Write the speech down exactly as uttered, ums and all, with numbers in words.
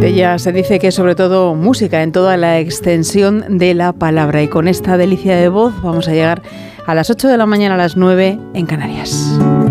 Ella se dice que es sobre todo música en toda la extensión de la palabra. Y con esta delicia de voz vamos a llegar a las ocho de la mañana, a las nueve en Canarias.